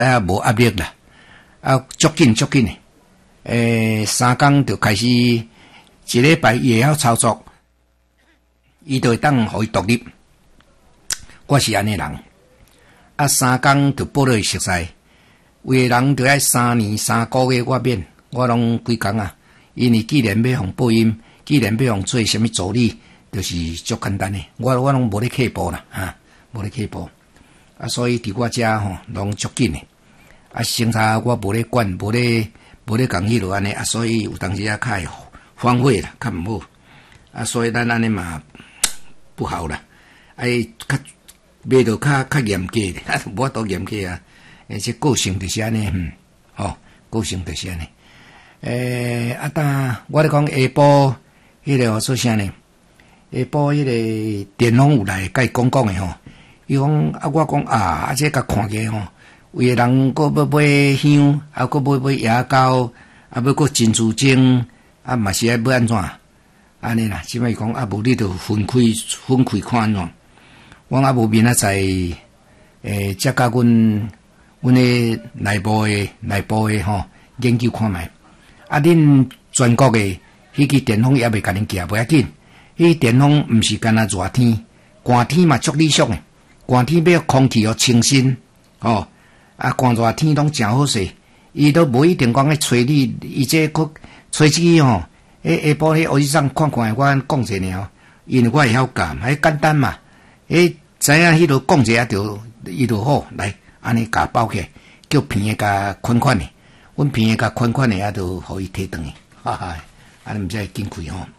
无压力啦，足紧诶，3天就开始一礼拜也晓操作，伊就会当互伊独立。我是安尼人，3天就报落去熟悉。有的人就要3年3个月，我免，我拢几工啊。因为既然要互播音，既然要互做什么助理，就是足简单诶。我拢无咧刻薄啦，无咧刻薄。所以伫我遮吼，拢足紧诶。生查我无咧管，无咧讲迄落安尼，所以有当时较会反悔啦，较毋好。所以咱安尼嘛不好啦。较买到较严格咧，无法度严格啊。这个性就是安尼，个性就是安尼。当我咧讲下晡迄个做啥呢？下晡迄个电风有来甲伊讲诶吼，伊讲我讲这甲看起吼，有诶人佫要买香，佫要买牙膏，要佫珍珠精，嘛是要安怎？安尼啦，即摆讲无你着分开看安怎？我无明仔载则甲阮诶内部诶吼研究看卖，恁全国诶迄支电风也未甲恁寄，无要紧。迄电风毋是干那热天，寒天嘛足理想诶。寒天要空气要清新，寒热天拢诚好势。伊都无一定讲咧吹你，伊这佫吹机吼，下晡迄学生看看，我讲者尔，因为我会晓教，还简单嘛。知影迄落讲者就伊就好来。安尼甲包起来，叫片诶甲款诶，阮片诶甲款诶，就互伊摕转去，安尼毋才会紧开吼。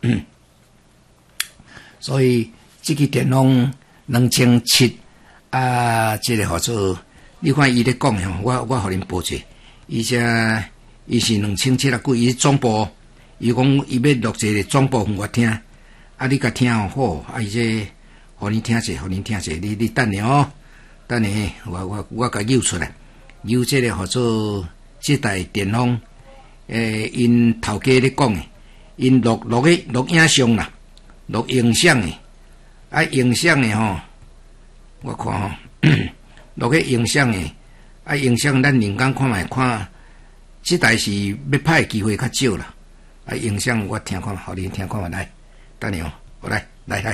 所以即个电风2007即个号做，你看伊咧讲吼，我互恁报者，伊是2007几，伊总部，伊讲伊要录一个总部互我听，你甲听好，伊这互恁听者，你等下哦。等下，我甲揪出来，揪这个叫做这台电风，因头家咧讲诶，因录影像啦，录影像诶，影像诶吼，我看吼，录迄影像诶，影像咱人工看卖看，这台是要拍机会较少啦，影像我听看，互你听看来，等下哦，来。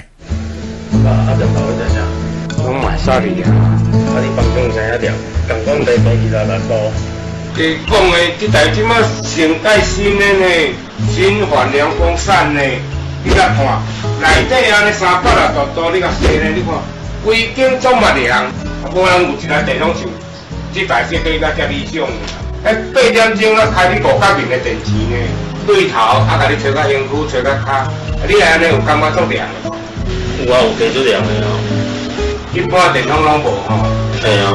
我买啥哩啊？你房东知影了？共讲台东26度。伊讲诶，即台即马上盖新诶呢，新环凉风扇呢，你甲看，内底安尼360度，你甲洗呢，你看，规间总嘛凉，无人有一台电风扇，即台设计甲遮理想。8点钟开你5角面诶电池呢，对头甲你吹甲身躯，吹甲骹，你安尼有感觉足凉？有啊，有加足凉诶哦。一般电风拢无吼。系啊。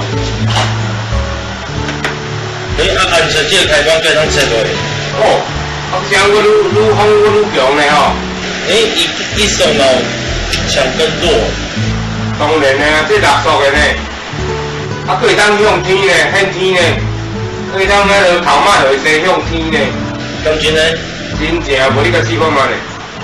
安全这个开关对通切落。这样我愈风愈强嘞吼。伊上路强更弱。当然嘞，这垃圾的呢，可以当向天呢，向天呢，可以当迄个头马会西向天呢。咁真嘞？真正，无你甲试看嘛嘞。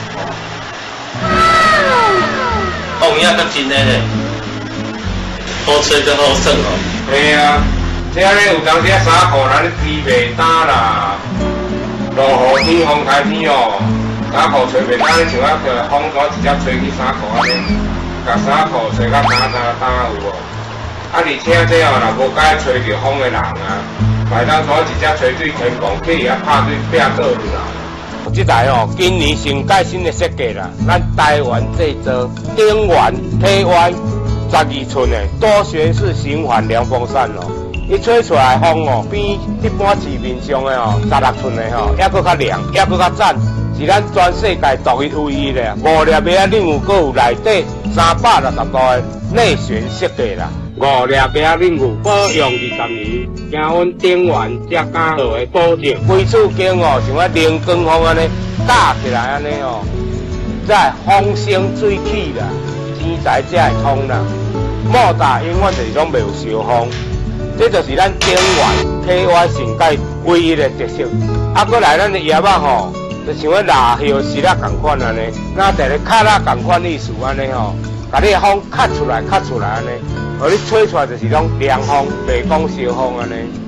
风影较真嘞。好吹更好耍哦。嘿啊，这安尼有当时衫裤咱咧披袂干啦，落雨天、风台天哦，衫裤吹袂干，你像风纸直接吹去衫裤安尼，甲衫裤吹甲干有无？而且这哦，若无解吹着风的人啊，袂当说直接吹对天空，去遐拍对壁倒去啦。这台哦，今年新改新的设计啦，咱台湾制造，顶圆体歪。12寸的多旋式循环凉风扇哦，伊吹出来风哦，比一般市面上的哦16寸的吼，还佫较凉，还佫较赞，是咱全世界独一唯一的。5粒杯啊，另有内底360度的内旋设计啦。5粒杯啊，另有保用20年，惊阮顶圆才敢做的保证。规厝间哦，像冷光风安尼搭起来安尼哦，再风生水起啦。天才才会通啦，莫大永远就是拢袂有烧风，这就是咱顶圆体外性改唯一的特色。过来咱的叶仔吼，就像蜡叶丝啦共款安尼，那在咧卡啦共款意思安尼吼， 把你的风卡出来安尼，互你吹出来就是种凉风，袂讲烧风安尼。